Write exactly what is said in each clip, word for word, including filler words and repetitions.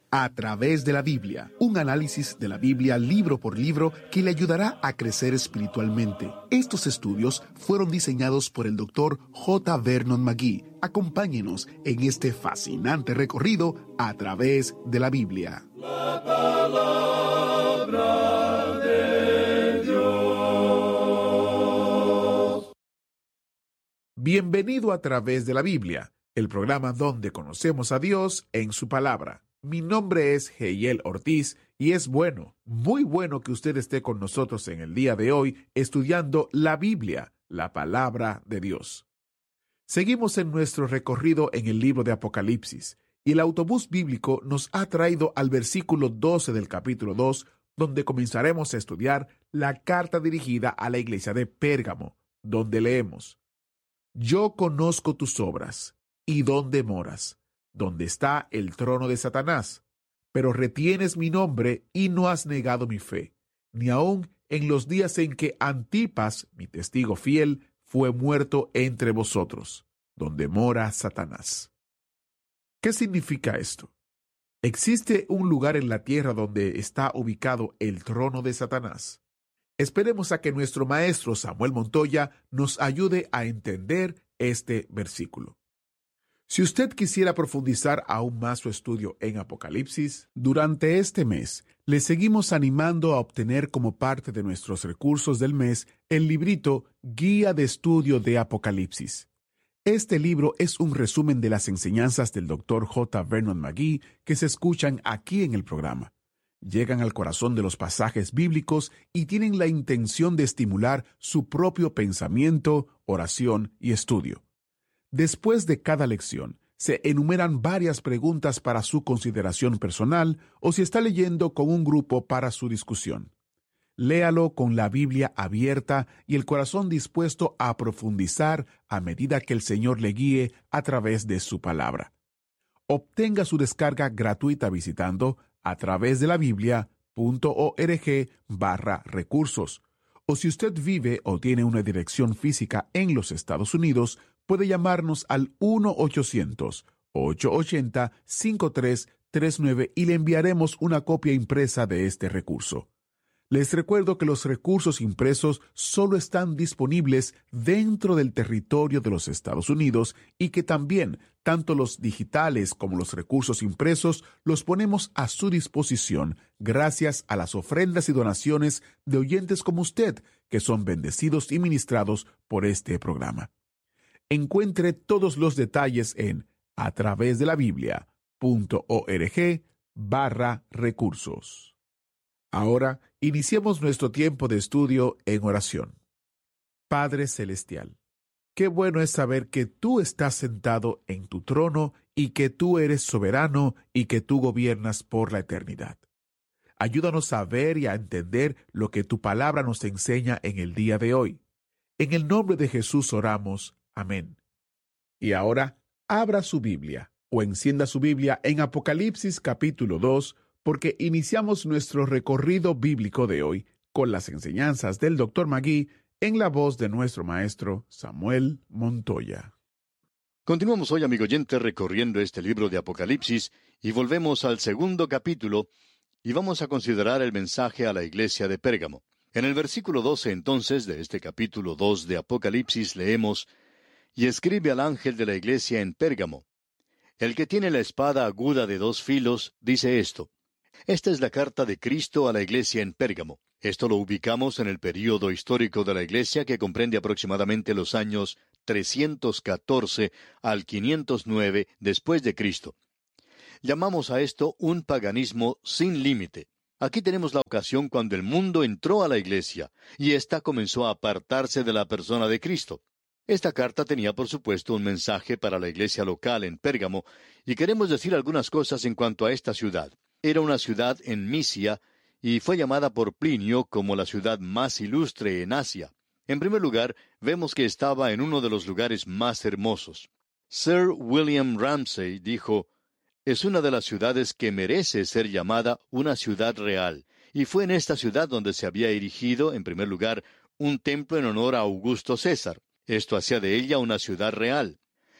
A través de la Biblia, un análisis de la Biblia libro por libro que le ayudará a crecer espiritualmente. Estos estudios fueron diseñados por el doctor J. Vernon McGee. Acompáñenos en este fascinante recorrido a través de la Biblia. La palabra de Dios. Bienvenido a través de la Biblia, el programa donde conocemos a Dios en su palabra. Mi nombre es Heiel Ortiz y es bueno, muy bueno que usted esté con nosotros en el día de hoy estudiando la Biblia, la palabra de Dios. Seguimos en nuestro recorrido en el libro de Apocalipsis y el autobús bíblico nos ha traído al versículo doce del capítulo dos, donde comenzaremos a estudiar la carta dirigida a la iglesia de Pérgamo, donde leemos: Yo conozco tus obras y dónde moras, donde está el trono de Satanás, pero retienes mi nombre y no has negado mi fe, ni aun en los días en que Antipas, mi testigo fiel, fue muerto entre vosotros, donde mora Satanás. ¿Qué significa esto? ¿Existe un lugar en la tierra donde está ubicado el trono de Satanás? Esperemos a que nuestro maestro Samuel Montoya nos ayude a entender este versículo. Si usted quisiera profundizar aún más su estudio en Apocalipsis, durante este mes le seguimos animando a obtener como parte de nuestros recursos del mes el librito Guía de Estudio de Apocalipsis. Este libro es un resumen de las enseñanzas del doctor J. Vernon McGee que se escuchan aquí en el programa. Llegan al corazón de los pasajes bíblicos y tienen la intención de estimular su propio pensamiento, oración y estudio. Después de cada lección, se enumeran varias preguntas para su consideración personal o si está leyendo con un grupo para su discusión. Léalo con la Biblia abierta y el corazón dispuesto a profundizar a medida que el Señor le guíe a través de su palabra. Obtenga su descarga gratuita visitando a través de la biblia punto org barra recursos. O si usted vive o tiene una dirección física en los Estados Unidos, puede llamarnos al uno ochocientos, ocho ocho cero, cinco tres tres nueve y le enviaremos una copia impresa de este recurso. Les recuerdo que los recursos impresos solo están disponibles dentro del territorio de los Estados Unidos y que también, tanto los digitales como los recursos impresos, los ponemos a su disposición gracias a las ofrendas y donaciones de oyentes como usted, que son bendecidos y ministrados por este programa. Encuentre todos los detalles en a través de la biblia punto org barra recursos. Ahora, iniciemos nuestro tiempo de estudio en oración. Padre Celestial, qué bueno es saber que tú estás sentado en tu trono y que tú eres soberano y que tú gobiernas por la eternidad. Ayúdanos a ver y a entender lo que tu palabra nos enseña en el día de hoy. En el nombre de Jesús oramos. Amén. Y ahora, abra su Biblia o encienda su Biblia en Apocalipsis capítulo dos, porque iniciamos nuestro recorrido bíblico de hoy con las enseñanzas del doctor McGee en la voz de nuestro maestro Samuel Montoya. Continuamos hoy, amigo oyente, recorriendo este libro de Apocalipsis y volvemos al segundo capítulo y vamos a considerar el mensaje a la iglesia de Pérgamo. En el versículo doce entonces de este capítulo dos de Apocalipsis leemos: Y escribe al ángel de la iglesia en Pérgamo: El que tiene la espada aguda de dos filos dice esto. Esta es la carta de Cristo a la iglesia en Pérgamo. Esto lo ubicamos en el período histórico de la iglesia que comprende aproximadamente los años trescientos catorce al quinientos nueve después de Cristo. Llamamos a esto un paganismo sin límite. Aquí tenemos la ocasión cuando el mundo entró a la iglesia y ésta comenzó a apartarse de la persona de Cristo. Esta carta tenía, por supuesto, un mensaje para la iglesia local en Pérgamo, y queremos decir algunas cosas en cuanto a esta ciudad. Era una ciudad en Misia, y fue llamada por Plinio como la ciudad más ilustre en Asia. En primer lugar, vemos que estaba en uno de los lugares más hermosos. Sir William Ramsay dijo: «Es una de las ciudades que merece ser llamada una ciudad real», y fue en esta ciudad donde se había erigido, en primer lugar, un templo en honor a Augusto César. Esto hacía de ella una ciudad real.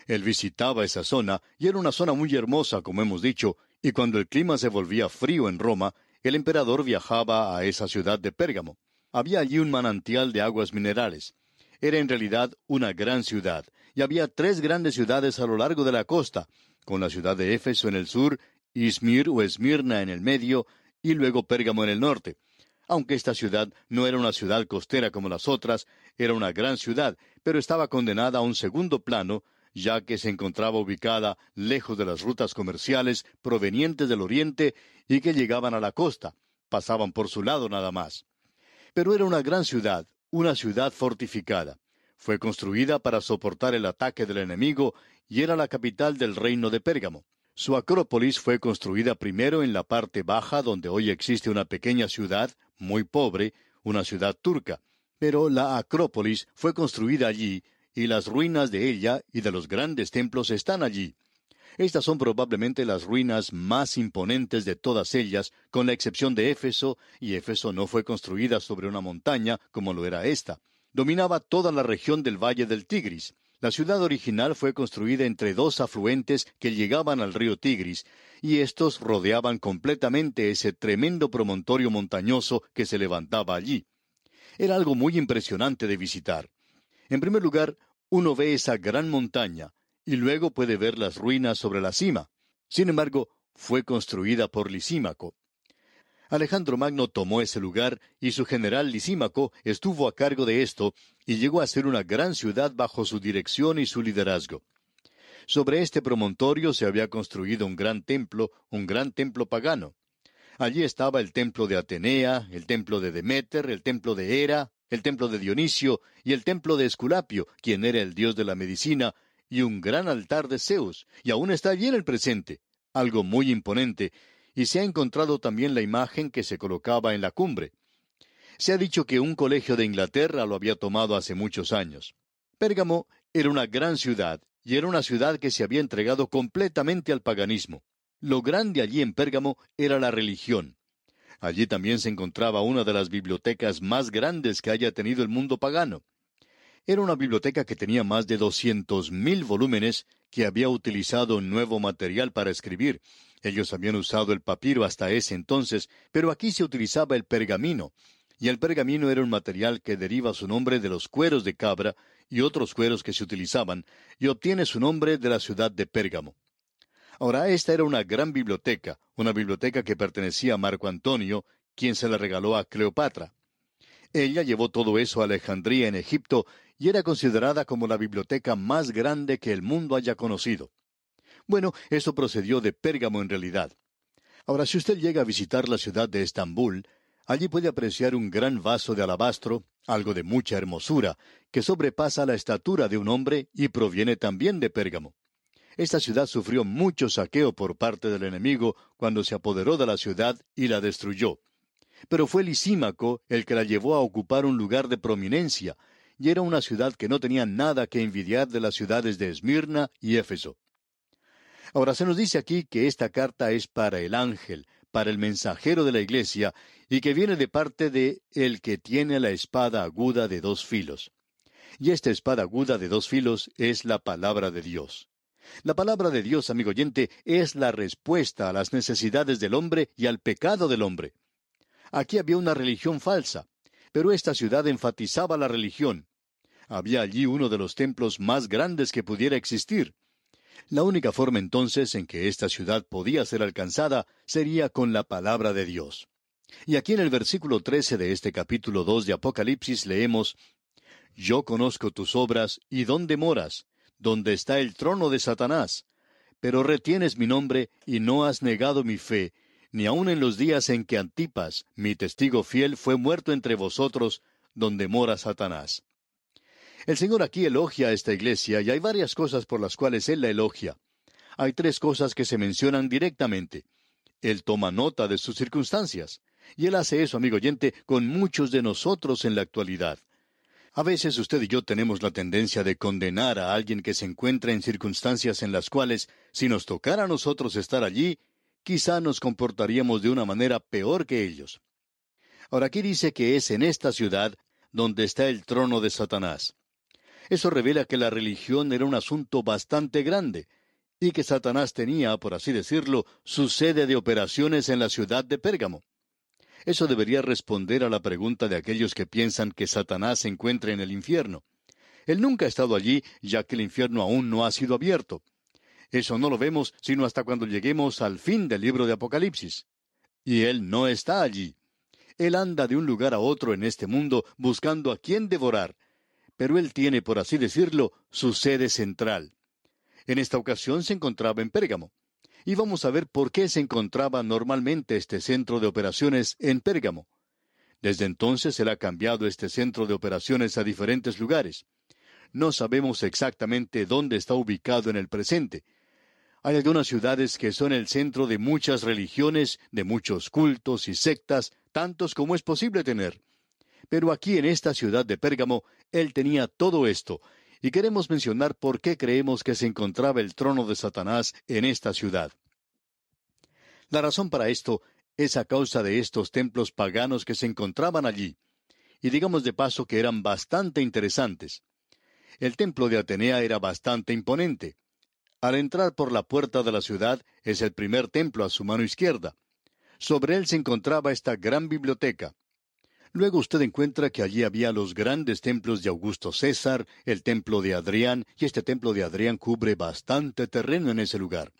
Él visitaba esa zona, y era una zona muy hermosa, como hemos dicho, y cuando el clima se volvía frío en Roma, el emperador viajaba a esa ciudad de Pérgamo. Había allí un manantial de aguas minerales. Era en realidad una gran ciudad, y había tres grandes ciudades a lo largo de la costa, con la ciudad de Éfeso en el sur, Izmir o Esmirna en el medio, y luego Pérgamo en el norte. Aunque esta ciudad no era una ciudad costera como las otras, era una gran ciudad, pero estaba condenada a un segundo plano, ya que se encontraba ubicada lejos de las rutas comerciales provenientes del oriente y que llegaban a la costa, pasaban por su lado nada más. Pero era una gran ciudad, una ciudad fortificada. Fue construida para soportar el ataque del enemigo y era la capital del reino de Pérgamo. Su acrópolis fue construida primero en la parte baja donde hoy existe una pequeña ciudad, muy pobre, una ciudad turca. Pero la acrópolis fue construida allí, y las ruinas de ella y de los grandes templos están allí. Estas son probablemente las ruinas más imponentes de todas ellas, con la excepción de Éfeso, y Éfeso no fue construida sobre una montaña como lo era esta. Dominaba toda la región del valle del Tigris. La ciudad original fue construida entre dos afluentes que llegaban al río Tigris, y estos rodeaban completamente ese tremendo promontorio montañoso que se levantaba allí. Era algo muy impresionante de visitar. En primer lugar, uno ve esa gran montaña, y luego puede ver las ruinas sobre la cima. Sin embargo, fue construida por Lisímaco. Alejandro Magno tomó ese lugar, y su general Lisímaco estuvo a cargo de esto, y llegó a ser una gran ciudad bajo su dirección y su liderazgo. Sobre este promontorio se había construido un gran templo, un gran templo pagano. Allí estaba el templo de Atenea, el templo de Deméter, el templo de Hera, el templo de Dionisio y el templo de Esculapio, quien era el dios de la medicina, y un gran altar de Zeus, y aún está allí en el presente, algo muy imponente, y se ha encontrado también la imagen que se colocaba en la cumbre. Se ha dicho que un colegio de Inglaterra lo había tomado hace muchos años. Pérgamo era una gran ciudad, y era una ciudad que se había entregado completamente al paganismo. Lo grande allí en Pérgamo era la religión. Allí también se encontraba una de las bibliotecas más grandes que haya tenido el mundo pagano. Era una biblioteca que tenía más de doscientos mil volúmenes, que había utilizado un nuevo material para escribir. Ellos habían usado el papiro hasta ese entonces, pero aquí se utilizaba el pergamino, y el pergamino era un material que deriva su nombre de los cueros de cabra y otros cueros que se utilizaban, y obtiene su nombre de la ciudad de Pérgamo. Ahora, esta era una gran biblioteca, una biblioteca que pertenecía a Marco Antonio, quien se la regaló a Cleopatra. Ella llevó todo eso a Alejandría en Egipto, y era considerada como la biblioteca más grande que el mundo haya conocido. Bueno, eso procedió de Pérgamo en realidad. Ahora, si usted llega a visitar la ciudad de Estambul, allí puede apreciar un gran vaso de alabastro, algo de mucha hermosura, que sobrepasa la estatura de un hombre y proviene también de Pérgamo. Esta ciudad sufrió mucho saqueo por parte del enemigo cuando se apoderó de la ciudad y la destruyó. Pero fue Lisímaco el que la llevó a ocupar un lugar de prominencia, y era una ciudad que no tenía nada que envidiar de las ciudades de Esmirna y Éfeso. Ahora se nos dice aquí que esta carta es para el ángel, para el mensajero de la iglesia, y que viene de parte de el que tiene la espada aguda de dos filos. Y esta espada aguda de dos filos es la palabra de Dios. La palabra de Dios, amigo oyente, es la respuesta a las necesidades del hombre y al pecado del hombre. Aquí había una religión falsa, pero esta ciudad enfatizaba la religión. Había allí uno de los templos más grandes que pudiera existir. La única forma entonces en que esta ciudad podía ser alcanzada sería con la palabra de Dios. Y aquí en el versículo trece de este capítulo dos de Apocalipsis leemos: «Yo conozco tus obras y dónde moras, donde está el trono de Satanás. Pero retienes mi nombre y no has negado mi fe, ni aun en los días en que Antipas, mi testigo fiel, fue muerto entre vosotros, donde mora Satanás». El Señor aquí elogia a esta iglesia, y hay varias cosas por las cuales Él la elogia. Hay tres cosas que se mencionan directamente. Él toma nota de sus circunstancias, y Él hace eso, amigo oyente, con muchos de nosotros en la actualidad. A veces usted y yo tenemos la tendencia de condenar a alguien que se encuentra en circunstancias en las cuales, si nos tocara a nosotros estar allí, quizá nos comportaríamos de una manera peor que ellos. Ahora aquí dice que es en esta ciudad donde está el trono de Satanás. Eso revela que la religión era un asunto bastante grande, y que Satanás tenía, por así decirlo, su sede de operaciones en la ciudad de Pérgamo. Eso debería responder a la pregunta de aquellos que piensan que Satanás se encuentra en el infierno. Él nunca ha estado allí, ya que el infierno aún no ha sido abierto. Eso no lo vemos sino hasta cuando lleguemos al fin del libro de Apocalipsis. Y él no está allí. Él anda de un lugar a otro en este mundo buscando a quién devorar. Pero él tiene, por así decirlo, su sede central. En esta ocasión se encontraba en Pérgamo. Y vamos a ver por qué se encontraba normalmente este centro de operaciones en Pérgamo. Desde entonces él ha cambiado este centro de operaciones a diferentes lugares. No sabemos exactamente dónde está ubicado en el presente. Hay algunas ciudades que son el centro de muchas religiones, de muchos cultos y sectas, tantos como es posible tener. Pero aquí en esta ciudad de Pérgamo, él tenía todo esto, y queremos mencionar por qué creemos que se encontraba el trono de Satanás en esta ciudad. La razón para esto es a causa de estos templos paganos que se encontraban allí, y digamos de paso que eran bastante interesantes. El templo de Atenea era bastante imponente. Al entrar por la puerta de la ciudad es el primer templo a su mano izquierda. Sobre él se encontraba esta gran biblioteca. Luego usted encuentra que allí había los grandes templos de Augusto César, el templo de Adrián, y este templo de Adrián cubre bastante terreno en ese lugar.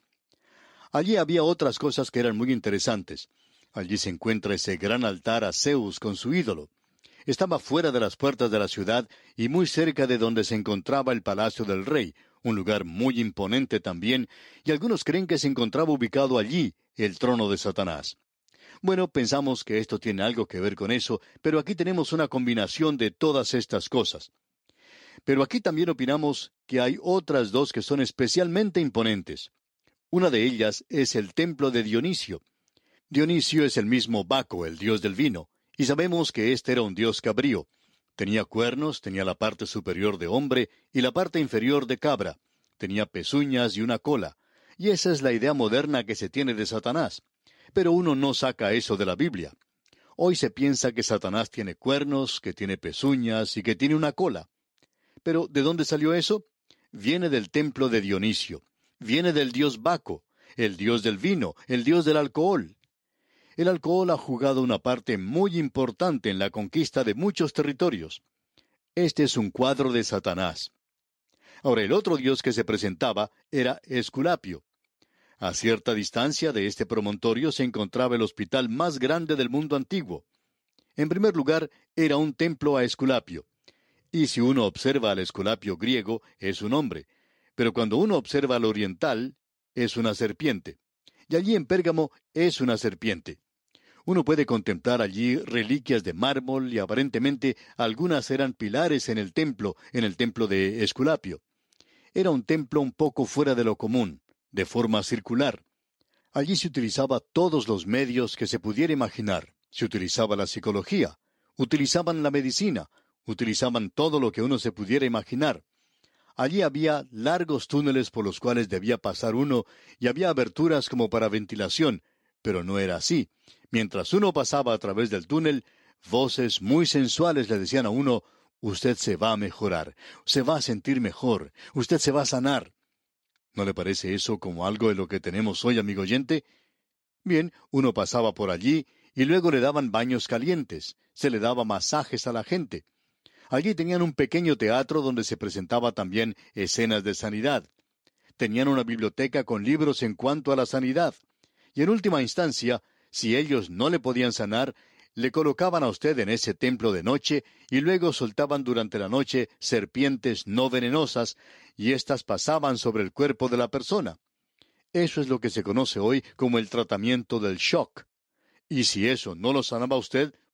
Allí había otras cosas que eran muy interesantes. Allí se encuentra ese gran altar a Zeus con su ídolo. Estaba fuera de las puertas de la ciudad y muy cerca de donde se encontraba el palacio del rey, un lugar muy imponente también, y algunos creen que se encontraba ubicado allí el trono de Satanás. Bueno, pensamos que esto tiene algo que ver con eso, pero aquí tenemos una combinación de todas estas cosas. Pero aquí también opinamos que hay otras dos que son especialmente imponentes. Una de ellas es el templo de Dionisio. Dionisio es el mismo Baco, el dios del vino, y sabemos que este era un dios cabrío. Tenía cuernos, tenía la parte superior de hombre y la parte inferior de cabra. Tenía pezuñas y una cola. Y esa es la idea moderna que se tiene de Satanás. Pero uno no saca eso de la Biblia. Hoy se piensa que Satanás tiene cuernos, que tiene pezuñas y que tiene una cola. Pero ¿de dónde salió eso? Viene del templo de Dionisio. Viene del dios Baco, el dios del vino, el dios del alcohol. El alcohol ha jugado una parte muy importante en la conquista de muchos territorios. Este es un cuadro de Satanás. Ahora, el otro dios que se presentaba era Esculapio. A cierta distancia de este promontorio se encontraba el hospital más grande del mundo antiguo. En primer lugar, era un templo a Esculapio. Y si uno observa al Esculapio griego, es un hombre. Pero cuando uno observa al oriental, es una serpiente. Y allí en Pérgamo es una serpiente. Uno puede contemplar allí reliquias de mármol y aparentemente algunas eran pilares en el templo, en el templo de Esculapio. Era un templo un poco fuera de lo común, de forma circular. Allí se utilizaba todos los medios que se pudiera imaginar. Se utilizaba la psicología, utilizaban la medicina, utilizaban todo lo que uno se pudiera imaginar. Allí había largos túneles por los cuales debía pasar uno y había aberturas como para ventilación, pero no era así. Mientras uno pasaba a través del túnel, voces muy sensuales le decían a uno, usted se va a mejorar, se va a sentir mejor, usted se va a sanar. ¿No le parece eso como algo de lo que tenemos hoy, amigo oyente? Bien, uno pasaba por allí y luego le daban baños calientes, se le daba masajes a la gente. Allí tenían un pequeño teatro donde se presentaba también escenas de sanidad. Tenían una biblioteca con libros en cuanto a la sanidad. Y en última instancia, si ellos no le podían sanar, le colocaban a usted en ese templo de noche y luego soltaban durante la noche serpientes no venenosas y éstas pasaban sobre el cuerpo de la persona. Eso es lo que se conoce hoy como el tratamiento del shock. Y si eso no lo sanaba a usted,